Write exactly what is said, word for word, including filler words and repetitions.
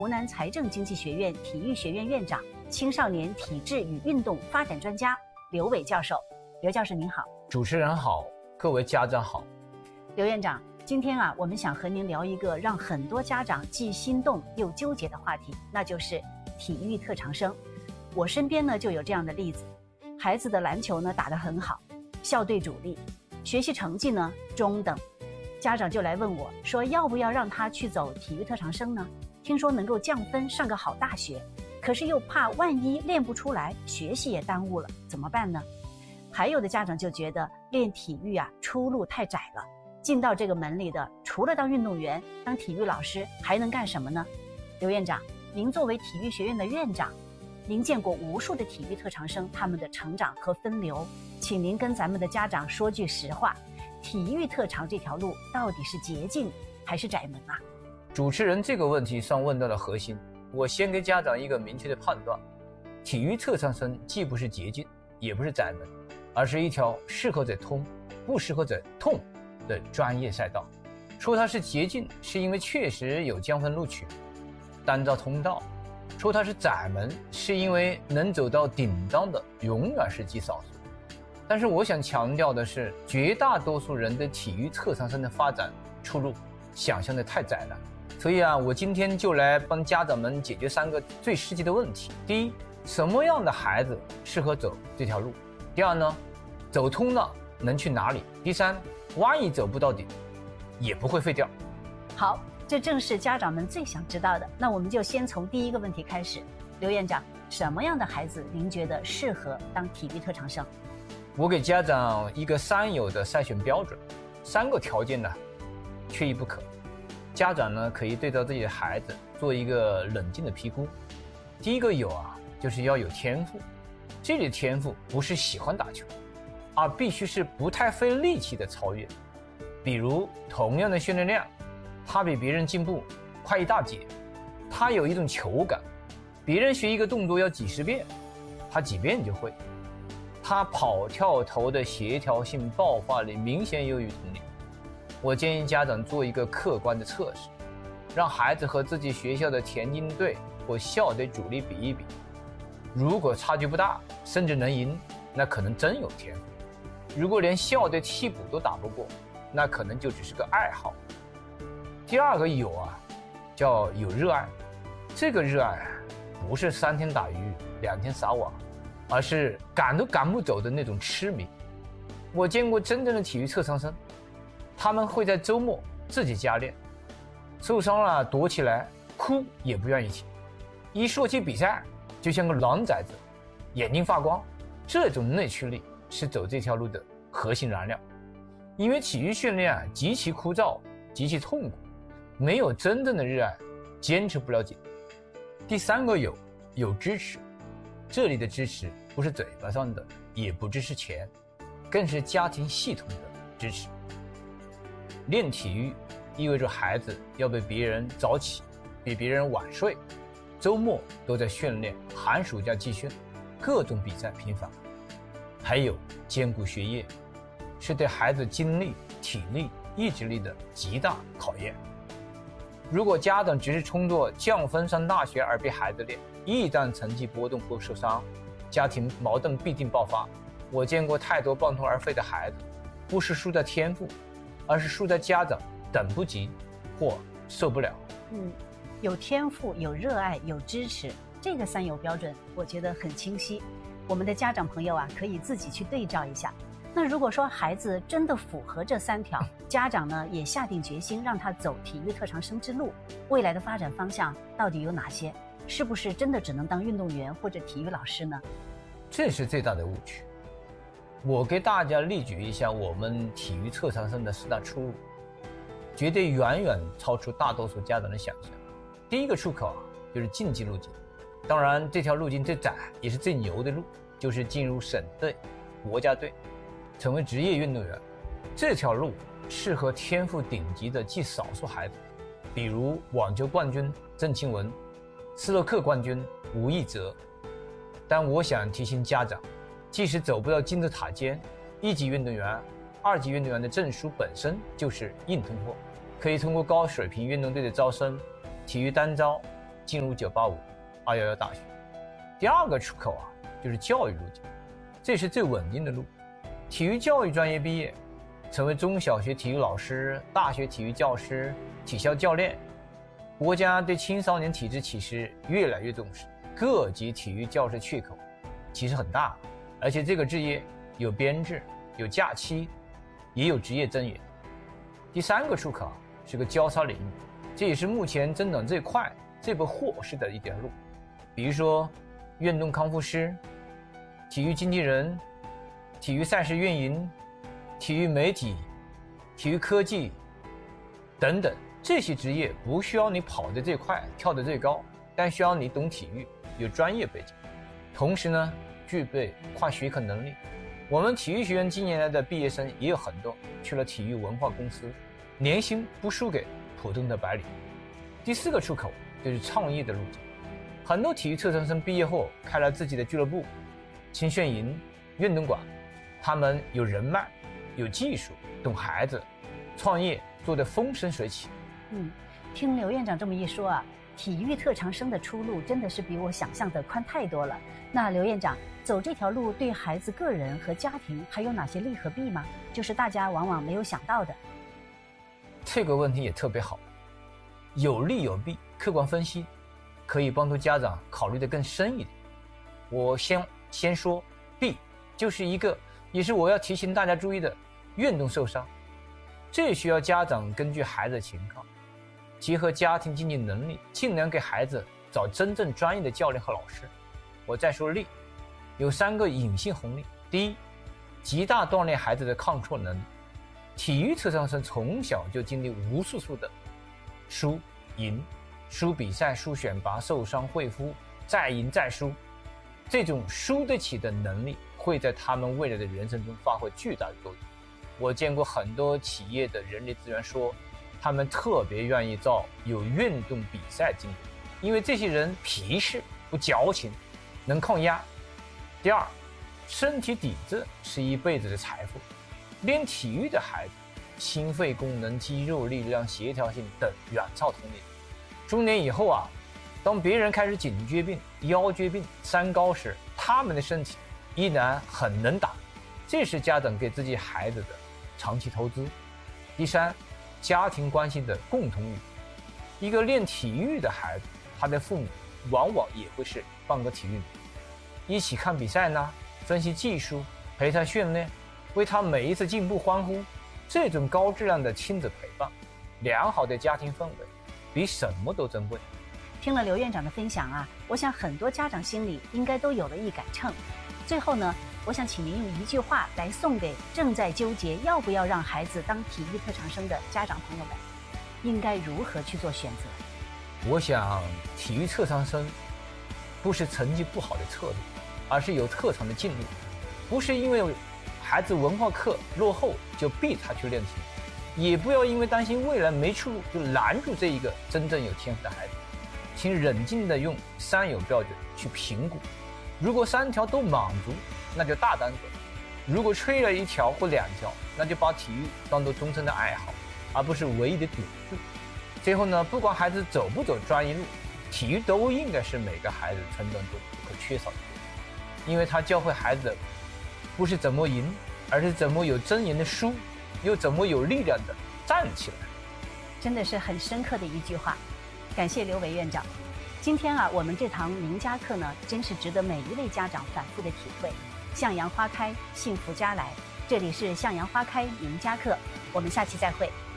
湖南财政经济学院体育学院院长、青少年体质与运动发展专家刘伟教授。刘教授您好。 主持人好，各位家长好。 刘院长，今天啊，我们想和您聊一个让很多家长既心动又纠结的话题，那就是体育特长生。我身边呢就有这样的例子，孩子的篮球呢打得很好，校队主力，学习成绩呢中等，家长就来问我说，要不要让他去走体育特长生呢？听说能够降分上个好大学，可是又怕万一练不出来，学习也耽误了，怎么办呢？还有的家长就觉得练体育啊出路太窄了，进到这个门里的除了当运动员、当体育老师还能干什么呢？刘院长，您作为体育学院的院长，您见过无数的体育特长生他们的成长和分流，请您跟咱们的家长说句实话，体育特长这条路到底是捷径还是窄门啊？ 主持人这个问题上问到了核心，我先给家长一个明确的判断，体育特长生既不是捷径也不是窄门，而是一条适合者通不适合者痛的专业赛道。说它是捷径是因为确实有降分录取单招通道，说它是窄门是因为能走到顶端的永远是极少数。但是我想强调的是，绝大多数人对体育特长生的发展出路想象的太窄了。所以啊，我今天就来帮家长们解决三个最实际的问题。第一，什么样的孩子适合走这条路？第二呢，走通了能去哪里？第三，万一走不到底，也不会废掉。 好，这正是家长们最想知道的。那我们就先从第一个问题开始。刘院长，什么样的孩子您觉得适合当体育特长生？ 我给家长一个三有的筛选标准，三个条件呢，缺一不可。家长呢可以对照自己的孩子做一个冷静的评估。第一个有啊，就是要有天赋。这里的天赋不是喜欢打球，而必须是不太费力气的超越。比如同样的训练量，他比别人进步快一大截，他有一种球感，别人学一个动作要几十遍，他几遍就会。他跑跳投的协调性爆发力明显优于同龄。我建议家长做一个客观的测试，让孩子和自己学校的田径队或校队主力比一比，如果差距不大，甚至能赢，那可能真有天赋。如果连校队替补都打不过，那可能就只是个爱好。第二个有啊，叫有热爱。这个热爱不是三天打鱼两天撒网，而是赶都赶不走的那种痴迷。我见过真正的体育特长生，他们会在周末自己加练，受伤了躲起来哭也不愿意停，一说起比赛就像个狼崽子，眼睛发光。这种内驱力是走这条路的核心燃料。因为体育训练极其枯燥极其痛苦，没有真正的热爱坚持不了紧。第三个有有支持，这里的支持不是嘴巴上的，也不只是钱，更是家庭系统的支持。练体育意味着孩子要比别人早起，比别人晚睡，周末都在训练，寒暑假集训，各种比赛频繁，还有兼顾学业，是对孩子精力、体力、意志力的极大考验。如果家长只是冲着降分上大学而逼孩子练，一旦成绩波动或受伤，家庭矛盾必定爆发。我见过太多半途而废的孩子，不是输在天赋，而是输在家长等不及或受不了。 嗯，有天赋、有热爱、有支持，这个三有标准我觉得很清晰。我们的家长朋友啊，可以自己去对照一下。那如果说孩子真的符合这三条，家长呢也下定决心让他走体育特长生之路，未来的发展方向到底有哪些？是不是真的只能当运动员或者体育老师呢？ 这是最大的误区。我给大家列举一下我们体育特长生的四大出路，绝对远远超出大多数家长的想象。第一个出口啊，就是竞技路径。当然这条路径最窄也是最牛的路，就是进入省队、国家队，成为职业运动员。这条路适合天赋顶级的极少数孩子，比如网球冠军郑钦文，斯诺克冠军吴亦泽。但我想提醒家长，即使走不到金字塔尖，一级运动员、二级运动员的证书本身就是硬通货，可以通过高水平运动队的招生、体育单招、 进入九八五、二一一大学。第二个出口啊，就是教育路径，这是最稳定的路。体育教育专业毕业，成为中小学体育老师、大学体育教师、体校教练。国家对青少年体质其实越来越重视，各级体育教师缺口其实很大，而且这个职业有编制、有假期，也有职业增援。第三个出口啊，是个交叉领域，这也是目前增长最快、最不获势的一条路。比如说运动康复师、体育经纪人、体育赛事运营、体育媒体、体育科技等等，这些职业不需要你跑得最快、跳得最高，但需要你懂体育、有专业背景，同时呢具备跨学科能力。我们体育学院近年来的毕业生也有很多去了体育文化公司，年薪不输给普通的白领。第四个出口就是创业的路径，很多体育特长生毕业后开了自己的俱乐部、青训营、运动馆，他们有人脉、有技术，懂孩子，创业做得风生水起。 嗯，听刘院长这么一说啊，体育特长生的出路真的是比我想象的宽太多了。那刘院长，走这条路对孩子个人和家庭还有哪些利和弊吗？就是大家往往没有想到的。 这个问题也特别好，有利有弊，客观分析可以帮助家长考虑得更深一点。我先先说弊，就是一个也是我要提醒大家注意的运动受伤，这需要家长根据孩子的情况，结合家庭经济能力，尽量给孩子找真正专业的教练和老师。我再说利，有三个隐性红利。第一，极大锻炼孩子的抗挫能力。体育特长生从小就经历无数次的输赢，输比赛、输选拔、受伤、恢复，再赢再输，这种输得起的能力会在他们未来的人生中发挥巨大的作用。我见过很多企业的人力资源说，他们特别愿意招有运动比赛经验，因为这些人皮实不矫情，能抗压。第二，身体底子是一辈子的财富。练体育的孩子，心肺功能、肌肉力量、协调性等远超同龄。中年以后啊，当别人开始颈椎病、腰椎病、三高时，他们的身体依然很能打，这是家长给自己孩子的长期投资。第三，家庭关系的共同语。一个练体育的孩子，他的父母往往也会是半个体育迷，一起看比赛呢，分析技术，陪他训练，为他每一次进步欢呼。这种高质量的亲子陪伴，良好的家庭氛围，比什么都珍贵。 听了刘院长的分享啊，我想很多家长心里应该都有了一杆秤。最后呢，我想请您用一句话来送给正在纠结要不要让孩子当体育特长生的家长朋友们，应该如何去做选择？ 我想，体育特长生不是成绩不好的策略，而是有特长的进入，不是因为孩子文化课落后就逼他去练体育，也不要因为担心未来没出路就拦住这一个真正有天赋的孩子。请冷静地用三有标准去评估，如果三条都满足，那就大胆走；如果缺了一条或两条，那就把体育当作终身的爱好，而不是唯一的赌注。最后呢，不管孩子走不走专业路，体育都应该是每个孩子成长中不可缺少的部分，因为它教会孩子的不是怎么赢，而是怎么有尊严的输，又怎么有力量的站起来。 真的是很深刻的一句话，感谢刘伟院长。今天啊，我们这堂名家课呢，真是值得每一位家长反复的体会。向阳花开，幸福家来。这里是向阳花开名家课，我们下期再会。